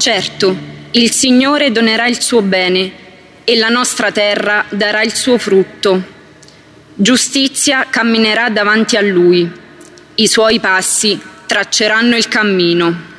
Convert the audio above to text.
Certo, il Signore donerà il suo bene e la nostra terra darà il suo frutto. Giustizia camminerà davanti a Lui, i suoi passi tracceranno il cammino.